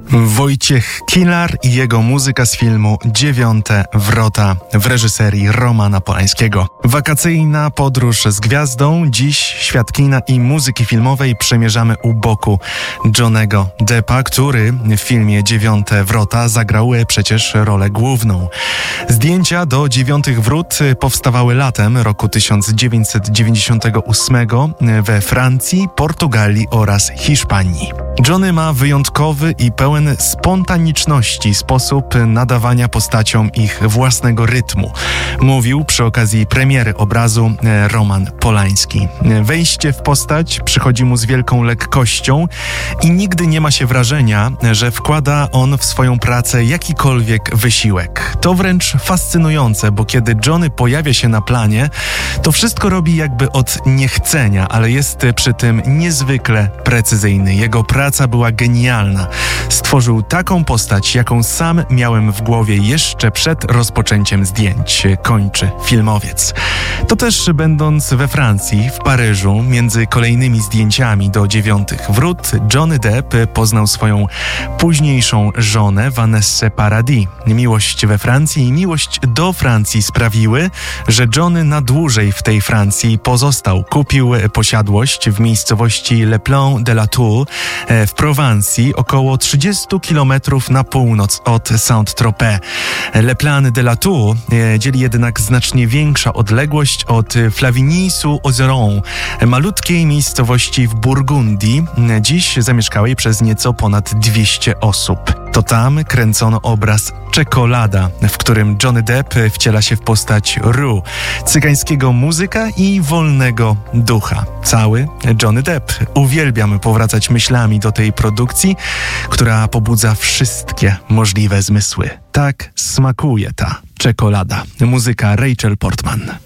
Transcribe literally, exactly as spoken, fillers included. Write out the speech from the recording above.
Wojciech Kilar i jego muzyka z filmu Dziewiąte Wrota w reżyserii Romana Polańskiego. Wakacyjna podróż z gwiazdą. Dziś świat kina i muzyki filmowej przemierzamy u boku Johnny'ego Deppa, który w filmie Dziewiąte Wrota zagrał przecież rolę główną. Zdjęcia do Dziewiątych Wrót powstawały latem roku tysiąc dziewięćset dziewięćdziesiątego ósmego we Francji, Portugalii oraz Hiszpanii. Johnny ma wyjątkowy i pełen spontaniczności sposób nadawania postaciom ich własnego rytmu. Mówił przy okazji premiery obrazu Roman Polański. Wejście w postać przychodzi mu z wielką lekkością i nigdy nie ma się wrażenia, że wkłada on w swoją pracę jakikolwiek wysiłek. To wręcz fascynujące, bo kiedy Johnny pojawia się na planie, to wszystko robi jakby od niechcenia, ale jest przy tym niezwykle precyzyjny. Jego praca była genialna. Stworzył taką postać, jaką sam miałem w głowie jeszcze przed rozpoczęciem zdjęć, kończy filmowiec. To też będąc we Francji, w Paryżu, między kolejnymi zdjęciami do Dziewiątych Wrót, Johnny Depp poznał swoją późniejszą żonę Vanessę Paradis. Miłość we Francji i miłość do Francji sprawiły, że Johnny na dłużej w tej Francji pozostał. Kupił posiadłość w miejscowości Le Plan de la Tour w Prowansji, około trzydzieści kilometrów na północ od Saint-Tropez. Le Plan de la Tour dzieli jednak znacznie większa odległość od Flavigny-sur-Oseron, malutkiej miejscowości w Burgundii, dziś zamieszkałej przez nieco ponad dwieście osób. To tam kręcono obraz Czekolada, w którym Johnny Depp wciela się w postać Ru, cygańskiego muzyka i wolnego ducha. Cały Johnny Depp. Uwielbiam powracać myślami do tej produkcji, która pobudza wszystkie możliwe zmysły. Tak smakuje ta czekolada. Muzyka Rachel Portman.